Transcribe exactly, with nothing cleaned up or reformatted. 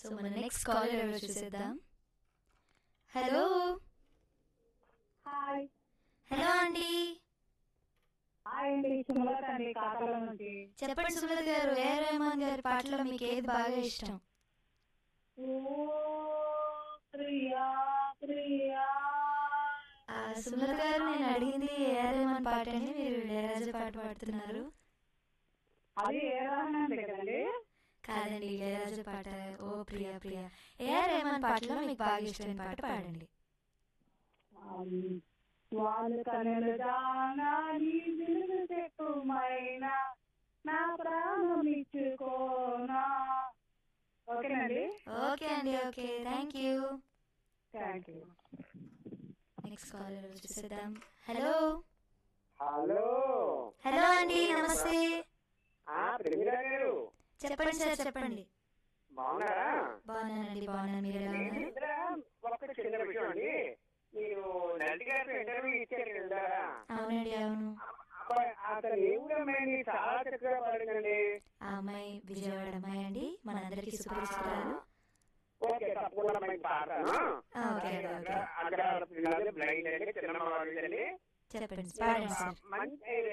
So మన next caller ఎవరో చూసేద్దాం. హలో హాయ్ హలో అండి, హాయ్ అండి, సుమలత అండి, కాకల నుంచి. చెప్పండి సుమలత గారు, ఏఆర్ రెహమాన్ గారి పాటలో మీకు ఏది బాగా ఇష్టం? ఓ ప్రియా ప్రియా. ఆ, సుమలత గారు, నేను అడిగింది ఏఆర్ రెహమాన్ పాట అండి, మీరు ఇళయరాజా పాట పాడుతున్నారు. అది ఏ రానండి కదండి? కాదండి, ఇళయరాజా పాట. ఓ ప్రియా ప్రియా. ఏఆర్ రెహమాన్ పాటలో మీకు బాగా ఇష్టమైన పాట పాడండి. వాళ్ళు కనులు జానా నీ దిలు చెప్పుమైనా నా ప్రాణం ఇచ్చుకోనా. ఓకేనండి. ఓకే అండి, okay, thank you. Thank you. Next caller చూసేద్దాం. హలో హలో హలో అండి, నమస్తే. ఆ ప్రేమిరా గారు చెప్పండి సార్, చెప్పండి. బాగున్నారా? బాగున్నానండి, బాగున్నాను. మీరు ఎలా ఉన్నారు? ప్రేమిరా, ఒక చిన్న విషయం అండి. మీరు నటి గారితో ఇంటర్వ్యూ ఇచ్చారు కదా? అవునండి, అవును. అబ్బాయి, అతను ఏ ఊరు అమ్మాయిని చాలా చక్కగా పాడిందండి. ఆ అమ్మాయి విజయవాడ అమ్మాయి అండి, మనందరికి సుపరిచితురాలు. ఓకే, తప్పకుండా అమ్మాయికి పాడతాను. ఓకే అండి, ఓకే. అక్కడ బ్లైండ్ అండి, చిన్న చెప్పండి, పాడండి సార్. మంచి